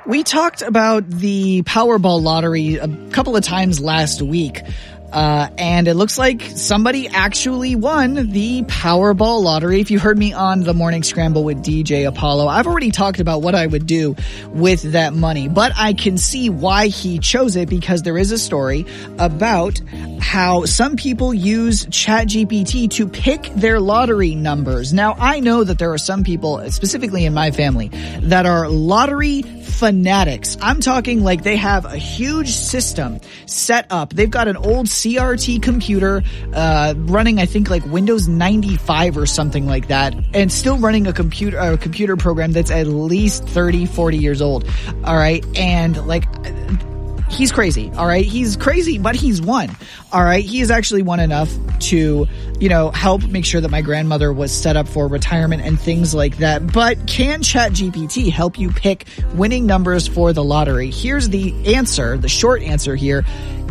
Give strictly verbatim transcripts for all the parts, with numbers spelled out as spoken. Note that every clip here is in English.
We talked about the Powerball lottery a couple of times last week. Uh, and it looks like somebody actually won the Powerball lottery. If you heard me on the Morning Scramble with D J Apollo, I've already talked about what I would do with that money, but I can see why he chose it, because there is a story about how some people use ChatGPT to pick their lottery numbers. Now, I know that there are some people, specifically in my family, that are lottery fanatics. I'm talking like they have a huge system set up. They've got an old C R T computer uh running, I think, like Windows ninety-five or something like that, and still running a computer a computer program that's at least thirty, forty years old. All right. And like, he's crazy. All right. He's crazy, but he's won. All right. He has actually won enough to, you know, help make sure that my grandmother was set up for retirement and things like that. But can ChatGPT help you pick winning numbers for the lottery? Here's the answer, the short answer here.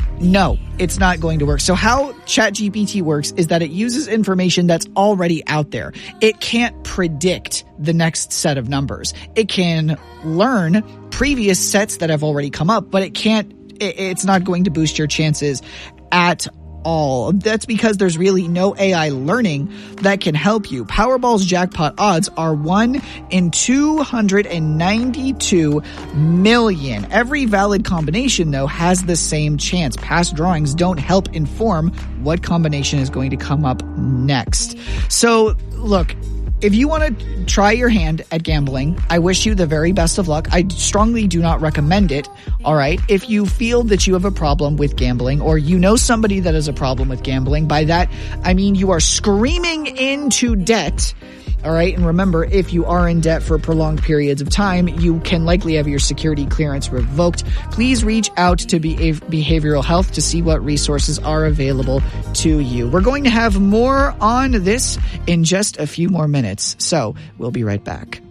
No, it's not going to work. So how ChatGPT works is that it uses information that's already out there. It can't predict the next set of numbers. It can learn previous sets that have already come up, but it can't, it's not going to boost your chances at all. That's because there's really no A I learning that can help you. Powerball's jackpot odds are one in two hundred ninety-two million. Every valid combination, though, has the same chance. Past drawings don't help inform what combination is going to come up next. So, look, if you want to try your hand at gambling, I wish you the very best of luck. I strongly do not recommend it. All right. If you feel that you have a problem with gambling, or you know somebody that has a problem with gambling, by that, I mean you are screaming into debt. All right. And remember, if you are in debt for prolonged periods of time, you can likely have your security clearance revoked. Please reach out to Behavioral Health to see what resources are available to you. We're going to have more on this in just a few more minutes, so we'll be right back.